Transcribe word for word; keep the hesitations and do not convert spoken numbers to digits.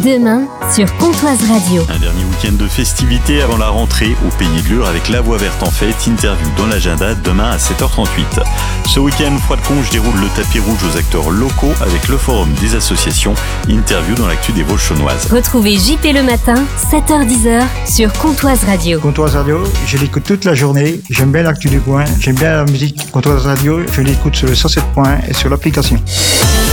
Demain sur Pontoise Radio. Un dernier week-end de festivités avant la rentrée au Pays de Lure avec La Voix Verte en fête. Interview dans l'agenda demain à sept heures trente-huit. Ce week-end, Froide-Conche déroule le tapis rouge aux acteurs locaux avec le forum des associations. Interview dans l'actu des Vosges chaunoises. Retrouvez J P le matin, sept heures dix sur Pontoise Radio. Pontoise Radio, je l'écoute toute la journée. J'aime bien l'actu du coin. J'aime bien la musique. Pontoise Radio, je l'écoute sur le cent sept point et sur l'application.